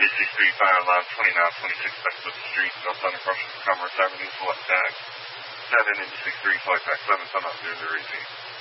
9635, line 2926, Westwood Street, southbound across from Commerce Avenue, select tag. 7 96 3, flight back 7, sun up 0018.